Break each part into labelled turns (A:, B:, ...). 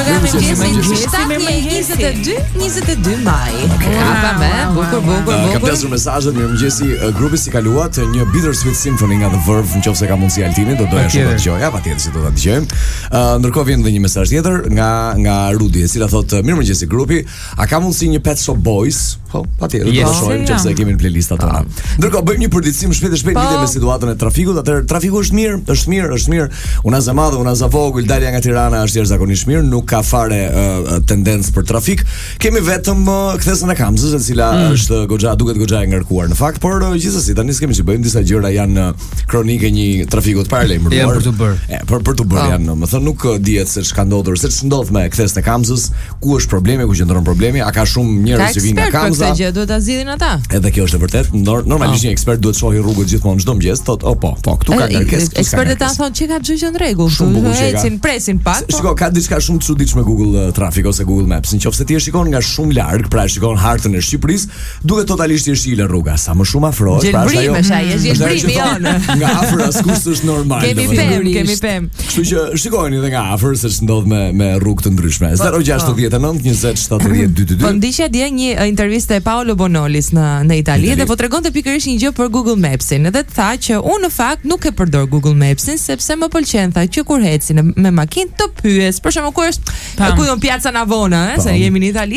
A: programin mëngjesi 22 maj. Bukur.
B: Ka pasur mesazhet mirëmëngjesi, grupi si kaluat një Bittersweet Symphony nga The Verve, nëse ka mundësi Altini do doja shumë të dëgjoja, patjetër si do ta dëgjojmë. Ndërkohë vjen edhe një mesazh tjetër nga Rudi, e cila thotë mirëmëngjesi grupi, a ka mundësi një Pet Shop Boys? Po, patjetër, do të shohim nëse kemi në playlistat tona. Ndërkohë bëjmë një përditësim shpejt lidhur me situatën e trafikut. Atëherë trafiku është mirë. Unaza madhe, unaza vogël, dalja nga Tirana është jashtëzakonisht mirë, nuk ka fare tendencë për trafik. Kemi vetëm kthesën e Kamzës, e cila është duket goxha e ngarkuar në fakt, por gjithsesi tani s'kemi ç'i bëjmë, disa gjëra janë kronike një trafiku të paralajmëruar. Për të bërë janë, më thënë nuk dihet se ç'ka ndodhur, se ç'ndodh me kthesën e Kamzës, ku është problemi, ku qëndron problemi, a ka shumë njerëz që vinë nga Kamza.
A: Këtë gjë duhet ta zgjidhin ata.
B: Edhe kjo është e vërtetë. Normalisht një ekspert duhet shohë rrugët gjithmonë çdo mëngjes, thotë, po, këtu ka ngarkesë.
A: Ekspertët ta thonë që ka çdo në rregull. Ecin presin pak.
B: Shiko, ka diçka shumë të çuditshme Google Traffic ose Google Maps. Nëse ti e shikon nga shumë larg, pra shikon hartën e Shqipërisë, duket totalisht jeshile rruga. Sa më shumë afrohesh, pra është ajo.
A: Gjelbrimi jonë.
B: Nga afër askush është normal.
A: Kemi pem.
B: Kështu që shikojeni edhe nga afër se ç'ndodh me rrugë të ndryshme. 069 20 70 222.
A: Po ndiqja dje një intervistë e Paolo Bonolis në Itali dhe po tregonte pikërisht një gjë për Google Mapsin. Edhe tha që unë në fakt nuk e përdor Google Mapsin sepse më pëlqen tha që kur eci me makinë të pyes, për shembull ku është ku jon Piazza Navona, se jemi në Itali.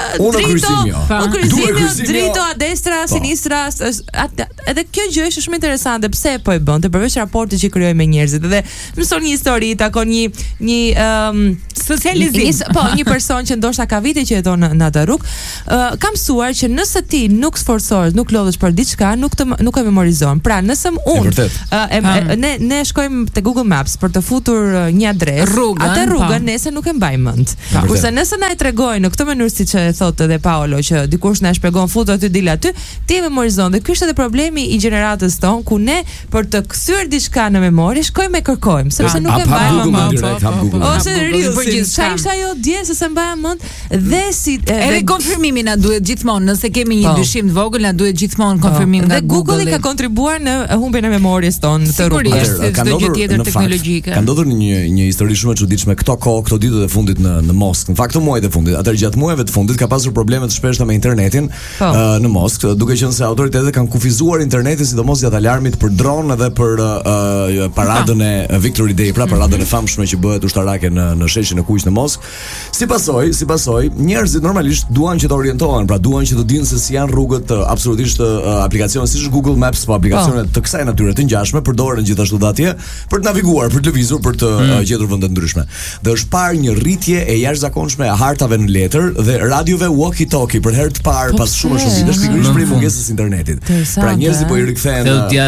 A: Drito a destra, a sinistra, edhe kjo gjë është shumë interesante. Pse po e bënte përveç raportit që krijoi me njerëzit dhe mëson një histori, takon një socializim. Një person që ndoshta ka vite që jeton në atë rrugë, ka mësuar që nëse ti nuk sforcohesh, nuk lodhesh për diçka, nuk e memorizon. Pra, nëse ne shkojmë te Google Maps për të futur një adresë, atë rrugën nëse nuk e mbaj mend. Kurse nëse na e tregojnë në këtë mënyrë siç e thotë edhe Paolo që dikush na shpjegon futu aty dil aty, ti e memorizon. Dhe ky është edhe problemi i gjeneratës tonë ku ne për të kthyer diçka në memori shkojmë e kërkojmë sepse nuk e mbajmë mend. Ose çfarë ishte ajo dje se mbajmë mend dhe si
C: edhe konfirmimi na duhet gjithmonë, nëse kemi një dyshim të vogël na duhet gjithmonë konfirmim nga
A: Google. Ka kontribuar në humbjen e memorjes tonë të rrugës.
C: Çdo gjë tjetër teknologjike.
B: Ka ndodhur një histori shumë e çuditshme këto ditët e fundit në Moskë. Në fakt, muajt e fundit, atë gjatë muajve të fundit ka pasur probleme të shpeshta me internetin në Moskë, duke qenë se autoritetet kanë kufizuar internetin sidomos gjatë alarmit për dronë dhe për paradën e Victory Day, pra paradën e famshme që bëhet ushtarake në sheshin e Kuq në Moskë. Si pasojë, njerëzit normalisht duan që të orientohen, pra duan që të dinë se si janë rrugët, absolutisht aplikacione siç Google Maps, po aplikacione të kësaj natyre të ngjashme përdoren gjithashtu atje për të naviguar, për të lëvizur, për të gjetur vende të ndryshme. Dhe është parë një rritje e jashtëzakonshme e hartave në letër dhe radiove walkie-talkie për herë të parë pas shumë vitesh, pikërisht për mungesës së internetit. Pra njerëzit po i rikthehen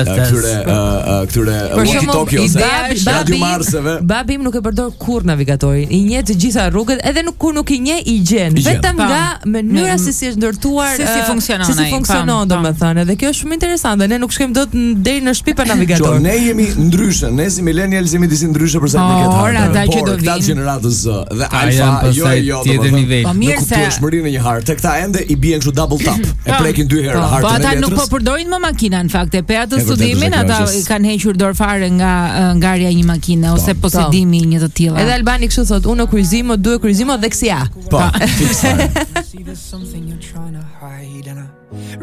B: këtyre walkie-talkie ose radio marseve.
A: Babi im nuk e përdor kurrë navigatori. I njeh të gjitha rrugët, edhe kur nuk i njeh i gjen. Vetëm nga mënyra se si është ndërtuar,
C: se si
A: funksionon, domethënë. Dhe kjo është shumë interesante. Ne nuk shkojmë dot deri në shtëpi pa navigator.
B: Ne jemi ndryshe, ne si millennials jemi disi ndryshe për sa i përket hartave. Por këta gjeneratës dhe alfa jo
C: tjetër nivel.
B: Nuk kuptoj shmërinë një hartë. Këta ende i bien kështu double tap. E prekin dy herë hartën e letrës.
C: Po ata nuk po përdorin më makina në fakt. Pe atë studimin ata kanë hequr dorë fare nga ngarja e një makine ose posedimi i një të tillë.
A: Edhe Albani kështu thotë, unë kryqëzimo, due kryqëzimo dhe ksia.
B: Po.